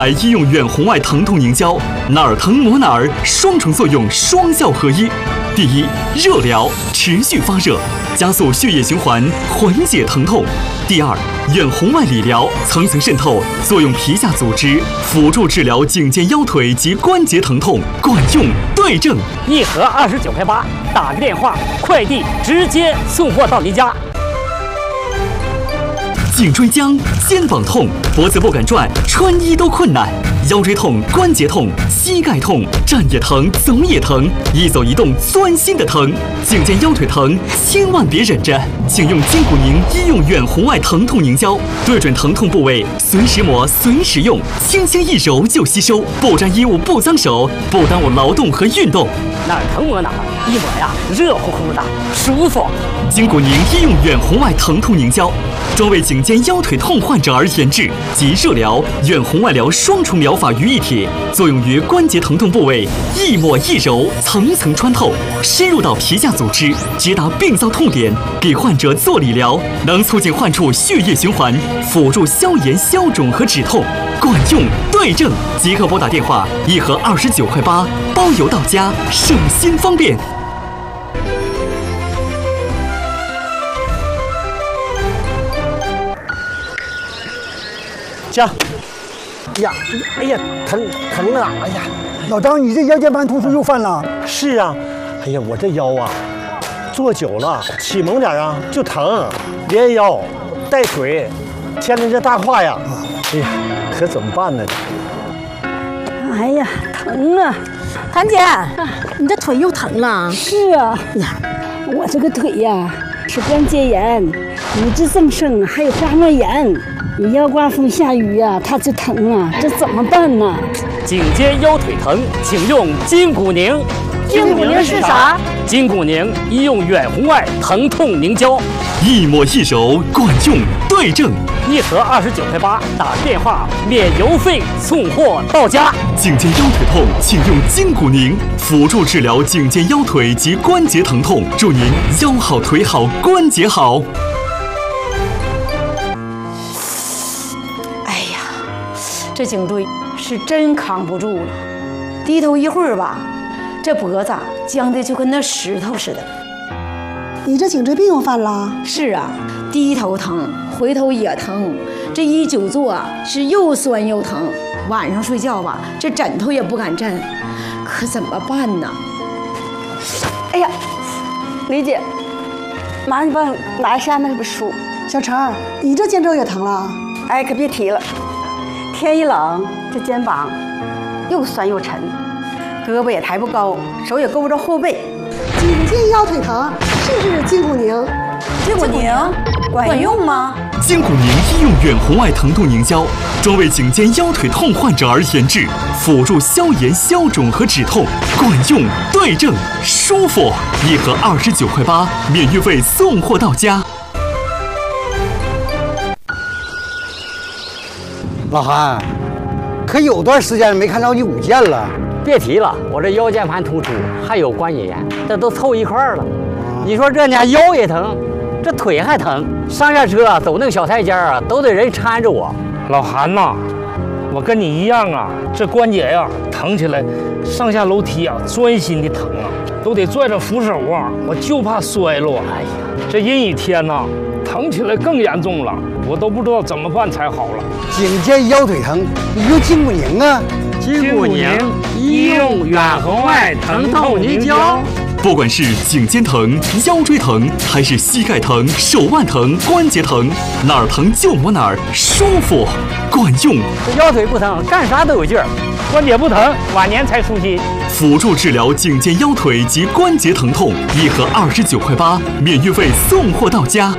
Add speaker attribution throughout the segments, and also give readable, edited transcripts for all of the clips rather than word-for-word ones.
Speaker 1: 医用远红外疼痛凝胶，哪儿疼抹哪儿，双重作用，双效合一。第一，热疗，持续发热，加速血液循环，缓解疼痛。第二，远红外理疗，层层渗透，作用皮下组织，辅助治疗颈肩腰腿及关节疼痛，管用对症。
Speaker 2: 一盒29.8块，打个电话，快递直接送货到您家。
Speaker 1: 颈椎僵、肩膀痛、脖子不敢转、穿衣都困难，腰椎痛、关节痛、膝盖痛，站也疼，走也疼，一走一动钻心的疼，颈肩腰腿疼，千万别忍着，请用筋骨宁医用远红外疼痛凝胶，对准疼痛部位，随时抹，随时用，轻轻一揉就吸收，不沾衣物，不脏手，不耽误劳动和运动。
Speaker 2: 哪儿疼抹哪儿，一抹呀，热乎乎的，舒服。
Speaker 1: 筋骨宁医用远红外疼痛凝胶，专为颈肩腰腿痛患者而研制，集热疗、远红外疗双重疗法于一体，作用于关节疼痛部位，一抹一揉，层层穿透，深入到皮下组织，直达病灶痛点，给患者做理疗，能促进患处血液循环，辅助消炎、消肿和止痛，管用对症。即刻拨打电话，一盒29.8块，包邮到家，省心方便。
Speaker 3: 行，哎呀，疼啊！哎呀，
Speaker 4: 老张，你这腰间盘突出又犯了？
Speaker 3: 是啊，哎呀，我这腰啊，坐久了起猛点啊就疼，连腰带腿，牵着这大胯呀，哎呀，可怎么办呢？
Speaker 5: 哎呀，疼啊！
Speaker 6: 谭姐，你这腿又疼了？
Speaker 5: 是啊，呀，我这个腿呀是关节炎、骨质增生，还有滑膜炎。你要刮风下雨呀，它就疼啊，这怎么办呢？
Speaker 2: 颈肩腰腿疼，请用筋骨宁。
Speaker 6: 筋骨宁是啥？
Speaker 2: 筋骨宁医用远红外疼痛凝胶，
Speaker 1: 一抹一揉，管用对症。
Speaker 2: 一盒29.8块，打电话免邮费送货到家。
Speaker 1: 颈肩腰腿痛，请用筋骨宁，辅助治疗颈肩腰腿及关节疼痛，祝您腰好腿好关节好。
Speaker 6: 这颈椎是真扛不住了，低头一会儿吧，这脖子僵的就跟那石头似的。
Speaker 5: 你这颈椎病又犯了？
Speaker 6: 是啊，低头疼，回头也疼，这一久坐是又酸又疼，晚上睡觉吧，这枕头也不敢枕，可怎么办呢？
Speaker 5: 哎呀，李姐，麻烦你帮我拿一下那本书。小陈，你这肩周也疼了？哎，可别提了。天一冷，这肩膀又酸又沉，胳膊也抬不高，手也够不着后背。
Speaker 7: 颈肩腰腿疼，试试筋骨宁。
Speaker 6: 筋骨宁管用吗？
Speaker 1: 筋骨宁医用远红外疼痛凝胶，专为颈肩腰腿痛患者而研制，辅助消炎、消肿和止痛，管用对症，舒服。一盒29.8块，免运费送货到家。
Speaker 4: 老韩，可有段时间没看着你舞剑了。
Speaker 2: 别提了，我这腰间盘突出还有关节炎，这都凑一块儿了。你说这家腰也疼，这腿还疼，上下车走那个小台阶啊，都得人搀着我。
Speaker 8: 老韩呐，我跟你一样啊，这关节呀疼起来，上下楼梯啊钻心的疼啊，都得拽着扶手啊，我就怕摔落。哎呀，这阴雨天呐，疼起来更严重了，我都不知道怎么办才好了。
Speaker 4: 颈肩腰腿疼，你用筋骨宁啊。
Speaker 8: 筋骨宁医用远红外疼痛凝胶。
Speaker 1: 不管是颈肩疼、腰椎疼，还是膝盖疼、手腕疼、关节疼，哪儿疼就抹哪儿，舒服，管用。
Speaker 2: 这腰腿不疼，干啥都有劲儿；关节不疼，晚年才舒心。
Speaker 1: 辅助治疗颈肩腰腿及关节疼痛，一盒29.8块，免运费送货到家。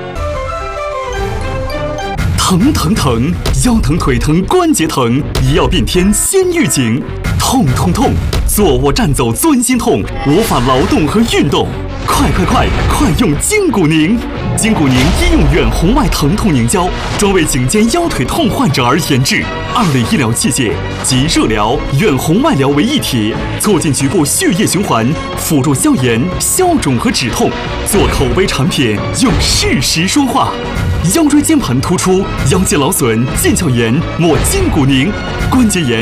Speaker 1: 疼疼疼，腰疼腿疼关节疼，一药变天先预警。痛痛痛，坐卧站走钻心痛，无法劳动和运动，快用筋骨宁。 筋骨宁医用远红外疼痛凝胶，专为颈肩腰腿痛患者而研制，2类医疗器械集热疗、远红外疗为一体，促进局部血液循环，辅助消炎、消肿和止痛。做口碑产品，用事实说话。腰椎间盘突出、腰肌劳损、腱鞘炎，抹筋骨宁；关节炎。